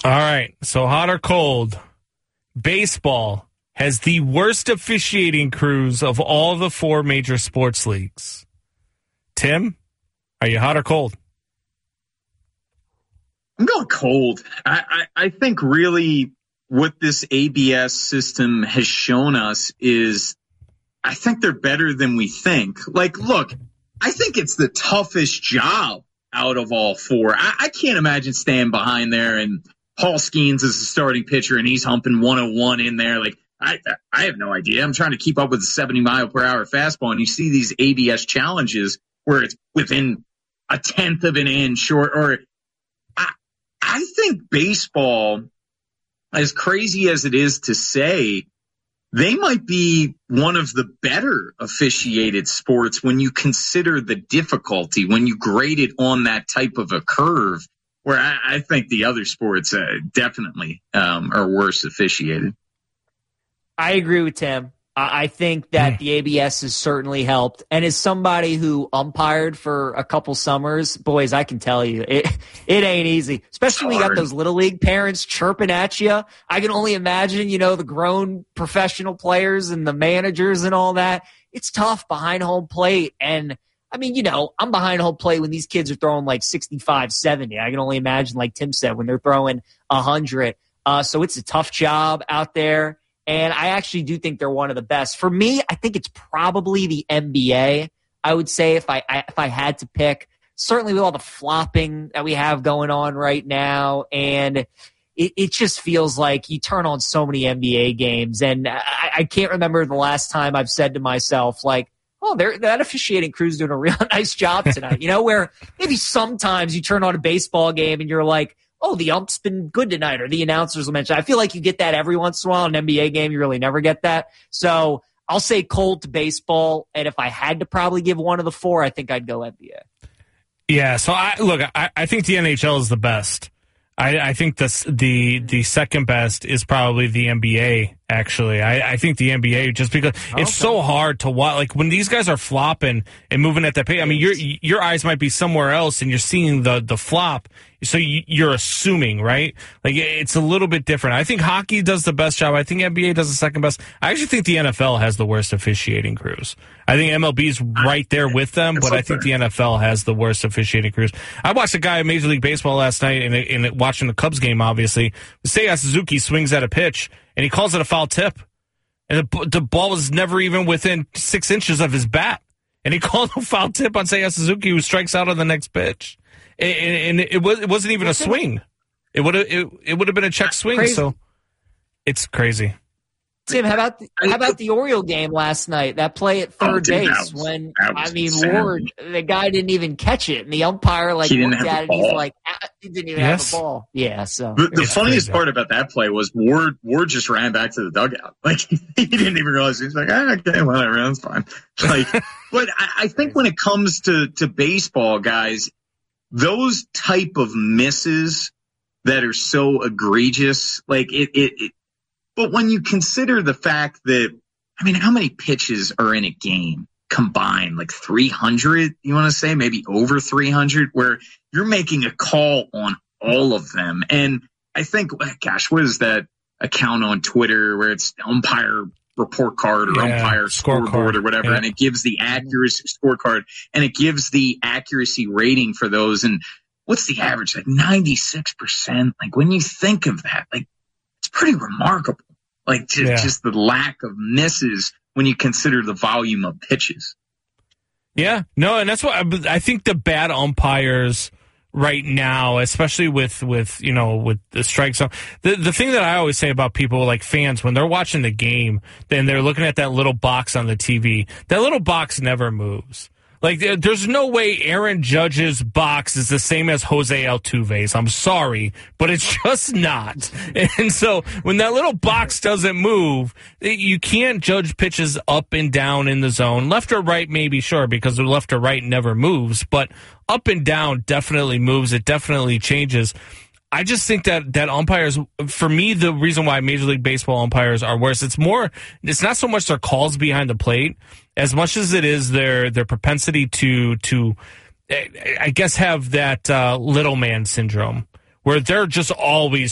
All right. So hot or cold, baseball has the worst officiating crews of all the 4 major sports leagues. Tim, are you hot or cold? I'm going cold. I think really what this ABS system has shown us is I think they're better than we think. Like, look, I think it's the toughest job out of all 4. I can't imagine staying behind there and Paul Skeens is the starting pitcher and he's humping 101 in there. Like, I have no idea. I'm trying to keep up with the 70-mile-per-hour fastball, and you see these ABS challenges where it's within a tenth of an inch or I think baseball, as crazy as it is to say, they might be one of the better officiated sports when you consider the difficulty, when you grade it on that type of a curve, where I think the other sports definitely are worse officiated. I agree with Tim. I think that the ABS has certainly helped. And as somebody who umpired for a couple summers, boys, I can tell you, it ain't easy. Especially when you got those little league parents chirping at you. I can only imagine, the grown professional players and the managers and all that. It's tough behind home plate. And, I mean, I'm behind home plate when these kids are throwing like 65, 70. I can only imagine, like Tim said, when they're throwing 100. So it's a tough job out there. And I actually do think they're one of the best. For me, I think it's probably the NBA. I would say if I had to pick, certainly with all the flopping that we have going on right now, and it just feels like you turn on so many NBA games, and I can't remember the last time I've said to myself, like, oh, that officiating crew's doing a real nice job tonight. Where maybe sometimes you turn on a baseball game and you're like, oh, the ump's been good tonight, or the announcers will mention. I feel like you get that every once in a while. In an NBA game, you really never get that. So I'll say cold to baseball, and if I had to probably give one of the 4, I think I'd go NBA. Yeah, so I think the NHL is the best. I think the second best is probably the NBA, actually. I think the NBA, just because it's so hard to watch. Like, when these guys are flopping and moving at that pace, I mean, your eyes might be somewhere else and you're seeing the flop, so you're assuming, right? Like, it's a little bit different. I think hockey does the best job. I think NBA does the second best. I actually think the NFL has the worst officiating crews. I think MLB's right there with them, but I think the NFL has the worst officiating crews. I watched a guy in Major League Baseball last night, and watching the Cubs game, obviously. Seiya Suzuki swings at a pitch, and he calls it a foul tip. And the ball was never even within 6 inches of his bat. And he called a foul tip on Seiya Suzuki, who strikes out on the next pitch. And it wasn't even a swing. It would have been a check swing. Crazy. So it's crazy. Tim, how about the Oriole game last night? That play at third base Ward, the guy didn't even catch it, and the umpire looked at it. He's like, he didn't even have the ball. Yeah. So the funniest part about that play was Ward just ran back to the dugout. Like, he didn't even realize. He's like, okay, whatever, that's fine. Like, but I think when it comes to baseball, guys, those type of misses that are so egregious, like it. But when you consider the fact that, I mean, how many pitches are in a game combined? Like 300, you want to say? Maybe over 300, where you're making a call on all of them. And I think, gosh, what is that account on Twitter where it's umpire report card or umpire scoreboard or whatever, and it gives the accuracy scorecard, and it gives the accuracy rating for those. And what's the average? Like 96%. Like, when you think of that, like, it's pretty remarkable. Like, just the lack of misses when you consider the volume of pitches. Yeah, no, and that's what I think the bad umpires right now, especially with the strike zone. The thing that I always say about people, like fans, when they're watching the game, then they're looking at that little box on the TV. That little box never moves. Like, there's no way Aaron Judge's box is the same as Jose Altuve's. I'm sorry, but it's just not. And so when that little box doesn't move, you can't judge pitches up and down in the zone. Left or right, maybe, sure, because the left or right never moves. But up and down definitely moves. It definitely changes. I just think that umpires, for me, the reason why Major League Baseball umpires are worse, it's not so much their calls behind the plate as much as it is their propensity to I guess, have that little man syndrome, where they're just always